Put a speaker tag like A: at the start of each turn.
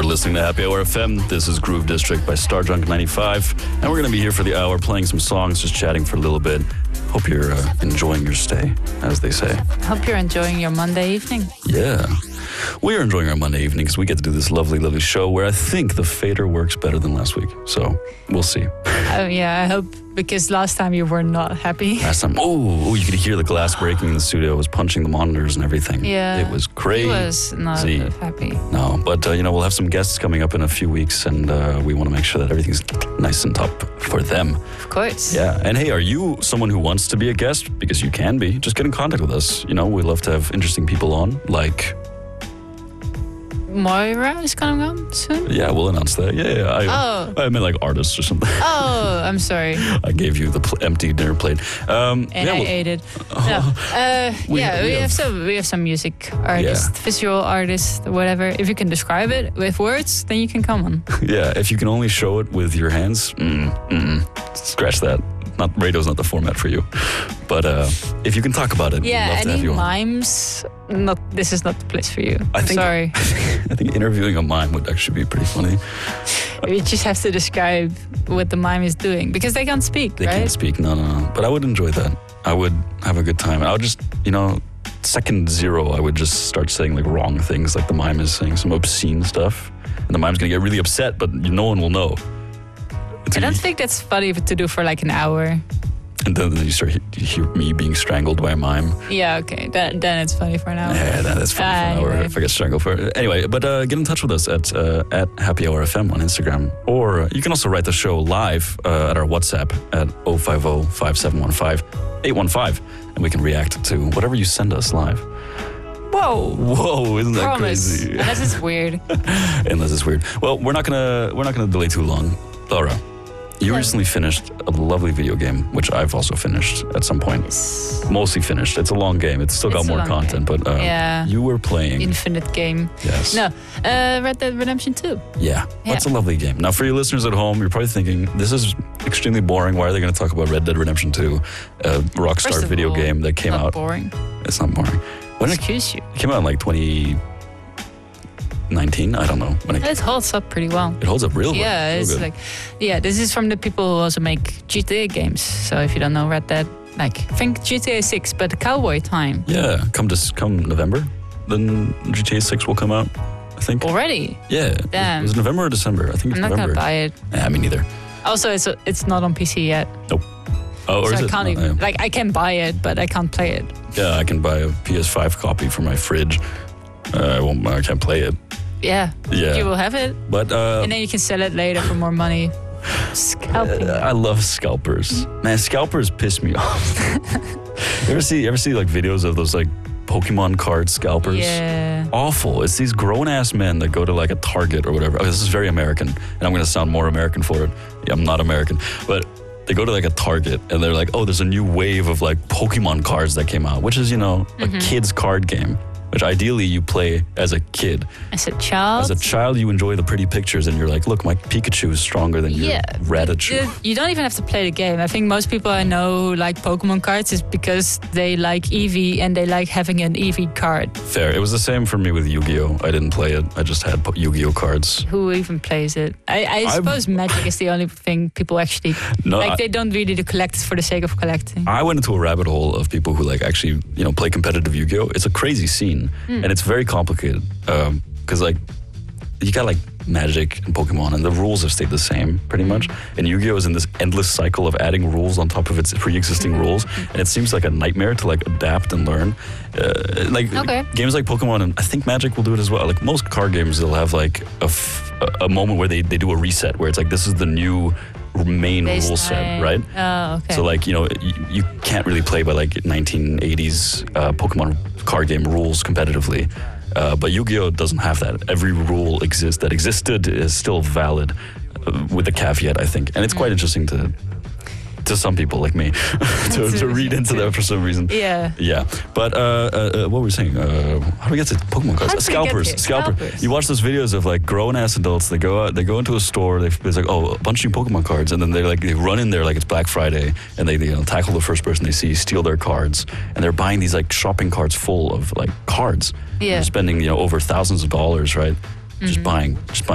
A: listening to Happy Hour FM. This is Groove District by Stardrunk 95. And we're going to be here for the hour playing some songs, just chatting for a little bit. Hope you're enjoying your stay, as they say.
B: Hope you're enjoying your Monday evening.
A: Yeah. We are enjoying our Monday evening because we get to do this lovely, lovely show where I think the fader works better than last week. So we'll see.
B: Oh, yeah, I hope, because last time you were not happy.
A: Last time, you could hear the glass breaking in the studio. I was punching the monitors and everything.
B: Yeah.
A: It was crazy.
B: He was not happy.
A: No, but, we'll have some guests coming up in a few weeks, and we want to make sure that everything's nice and top for them.
B: Of course.
A: Yeah, and hey, are you someone who wants to be a guest? Because you can be. Just get in contact with us. We love to have interesting people on, like...
B: Moira is coming on soon?
A: Yeah, we'll announce that. Yeah. I meant like artists or something.
B: Oh, I'm sorry.
A: I gave you the empty dinner plate.
B: I ate it. We have some music artists, visual artists, whatever. If you can describe it with words, then you can come on.
A: Yeah, if you can only show it with your hands, scratch that. Radio's not the format for you. But if you can talk about it, we'd love to have you on.
B: Mimes, this is not the place for you. Sorry.
A: I think interviewing a mime would actually be pretty funny.
B: You just have to describe what the mime is doing, because they can't speak,
A: They can't speak, no. But I would enjoy that. I would have a good time. I would just, second zero, I would just start saying like wrong things, like the mime is saying some obscene stuff. And the mime's going to get really upset, but no one will know.
B: I don't think that's funny to do for like an hour.
A: And then you hear me being strangled by a mime.
B: Yeah, okay. Then it's funny for an hour.
A: Yeah, that's funny for an hour if I get strangled for it. Anyway, but get in touch with us at Happy Hour FM on Instagram. Or you can also write the show live at our WhatsApp at 050-5715-815. And we can react to whatever you send us live. Whoa, isn't that crazy?
B: Unless it's weird.
A: Unless it's weird. Well, we're not gonna delay too long. Laura, you recently finished a lovely video game, which I've also finished at some point.
B: Yes.
A: Mostly finished. It's a long game. It's still got more content, but you were playing...
B: Infinite game.
A: Yes.
B: No, Red Dead Redemption 2.
A: Yeah, that's a lovely game. Now, for your listeners at home, you're probably thinking, this is extremely boring. Why are they going to talk about Red Dead Redemption 2, a Rockstar video game that came out...
B: boring.
A: It's not boring.
B: Excuse you.
A: It came out in like 2019, I don't know.
B: It holds up pretty well.
A: It holds up real well.
B: Yeah, it's good. This is from the people who also make GTA games. So if you don't know Red Dead, think GTA 6, but cowboy time.
A: Yeah, come November, then GTA 6 will come out, I think.
B: Already?
A: Yeah.
B: Damn.
A: Is it November or December? I think it's November.
B: I'm not gonna buy it.
A: Yeah, me neither.
B: Also, it's not on PC yet.
A: Nope. Oh, or
B: so
A: is
B: I can't even, I can buy it, but I can't play it.
A: Yeah, I can buy a PS5 copy for my fridge. I can't play it.
B: Yeah. You will have it.
A: But
B: and then you can sell it later for more money. Scalping.
A: I love scalpers. Man, scalpers piss me off. You ever see like videos of those like Pokemon card scalpers?
B: Yeah.
A: Awful. It's these grown-ass men that go to like a Target or whatever. This is very American, and I'm going to sound more American for it. Yeah, I'm not American. But they go to like a Target and they're like, there's a new wave of like Pokemon cards that came out, which is, a kid's card game, which ideally you play as a kid.
B: As a child?
A: As a child, you enjoy the pretty pictures and you're like, look, my Pikachu is stronger than your Ratachu.
B: You don't even have to play the game. I think most people I know who like Pokemon cards is because they like Eevee and they like having an Eevee card.
A: Fair. It was the same for me with Yu-Gi-Oh! I didn't play it. I just had Yu-Gi-Oh! Cards.
B: Who even plays it? I suppose Magic is the only thing people actually... they don't really collect for the sake of collecting.
A: I went into a rabbit hole of people who actually, play competitive Yu-Gi-Oh! It's a crazy scene. And it's very complicated because you got Magic and Pokemon and the rules have stayed the same pretty much, and Yu-Gi-Oh! Is in this endless cycle of adding rules on top of its pre-existing rules, and it seems like a nightmare to adapt and learn. Games like Pokemon, and I think Magic will do it as well. Most card games, they'll have a moment where they do a reset where it's this is the new main rule set, right?
B: Oh, okay.
A: So you can't really play by 1980s Pokemon card game rules competitively. But Yu-Gi-Oh! Doesn't have that. Every rule that existed is still valid, with a caveat, I think. And it's quite interesting to some people like me to read into that for some reason.
B: Yeah.
A: Yeah. But what were we saying? How do we get to Pokemon cards? Scalpers. You watch those videos of grown-ass adults. They go into a store. There's a bunch of new Pokemon cards, and then they run in there like it's Black Friday, and they tackle the first person they see, steal their cards, and they're buying these shopping carts full of cards.
B: Yeah.
A: They're spending over thousands of dollars, right? Just buying